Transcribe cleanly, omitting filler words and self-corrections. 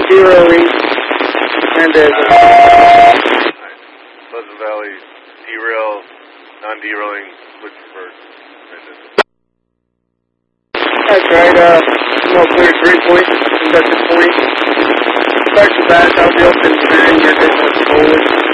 zeroing. Mendez. Pleasant Valley, derail, non-derailing, switch reverse. Mendez. That's right, well, clear 3 points, conducted point. Special back, I'll be open 9, you're good, forward.